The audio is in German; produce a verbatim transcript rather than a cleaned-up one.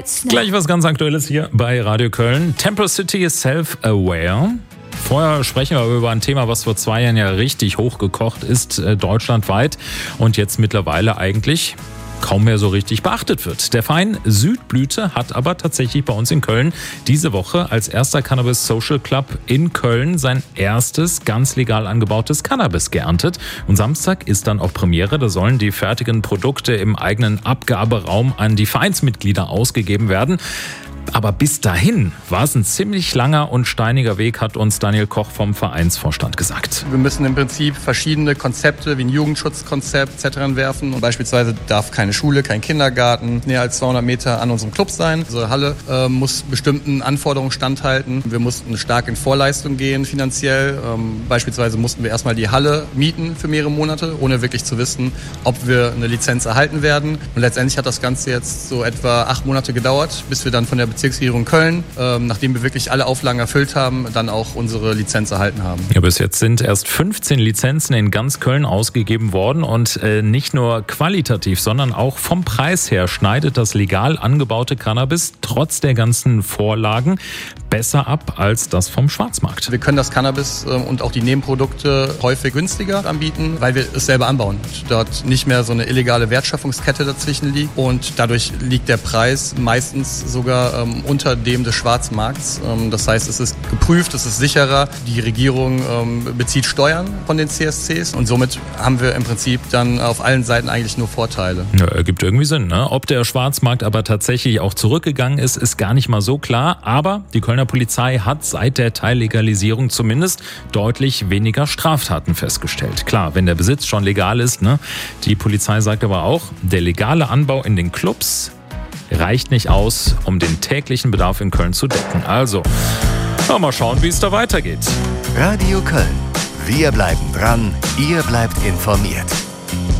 Jetzt noch. Gleich was ganz Aktuelles hier bei Radio Köln. Temple City ist self-aware. Vorher sprechen wir über ein Thema, was vor zwei Jahren ja richtig hochgekocht ist, äh, deutschlandweit und jetzt mittlerweile eigentlich kaum mehr so richtig beachtet wird. Der Verein Südblüte hat aber tatsächlich bei uns in Köln diese Woche als erster Cannabis Social Club in Köln sein erstes ganz legal angebautes Cannabis geerntet. Und Samstag ist dann auch Premiere. Da sollen die fertigen Produkte im eigenen Abgaberaum an die Vereinsmitglieder ausgegeben werden. Aber bis dahin war es ein ziemlich langer und steiniger Weg, hat uns Daniel Koch vom Vereinsvorstand gesagt. Wir müssen im Prinzip verschiedene Konzepte wie ein Jugendschutzkonzept et cetera werfen. Und beispielsweise darf keine Schule, kein Kindergarten näher als zweihundert Meter an unserem Club sein. Unsere Halle äh, muss bestimmten Anforderungen standhalten. Wir mussten stark in Vorleistung gehen finanziell. Ähm, beispielsweise mussten wir erstmal die Halle mieten für mehrere Monate, ohne wirklich zu wissen, ob wir eine Lizenz erhalten werden. Und letztendlich hat das Ganze jetzt so etwa acht Monate gedauert, bis wir dann von der Bezirksregierung Köln, ähm, nachdem wir wirklich alle Auflagen erfüllt haben, dann auch unsere Lizenz erhalten haben. Ja, bis jetzt sind erst fünfzehn Lizenzen in ganz Köln ausgegeben worden und äh, nicht nur qualitativ, sondern auch vom Preis her schneidet das legal angebaute Cannabis trotz der ganzen Vorlagen besser ab als das vom Schwarzmarkt. Wir können das Cannabis äh, und auch die Nebenprodukte häufig günstiger anbieten, weil wir es selber anbauen. Dort nicht mehr so eine illegale Wertschöpfungskette dazwischen liegt und dadurch liegt der Preis meistens sogar ähm, unter dem des Schwarzmarkts. Ähm, das heißt, es ist geprüft, es ist sicherer. Die Regierung ähm, bezieht Steuern von den C S Cs und somit haben wir im Prinzip dann auf allen Seiten eigentlich nur Vorteile. Ja, ergibt irgendwie Sinn, ne? Ob der Schwarzmarkt aber tatsächlich auch zurückgegangen ist, ist gar nicht mal so klar. Aber die Kölner Polizei hat seit der Teillegalisierung zumindest deutlich weniger Straftaten festgestellt. Klar, wenn der Besitz schon legal ist, ne? Die Polizei sagt aber auch, der legale Anbau in den Clubs reicht nicht aus, um den täglichen Bedarf in Köln zu decken. Also, mal schauen, wie es da weitergeht. Radio Köln. Wir bleiben dran, ihr bleibt informiert.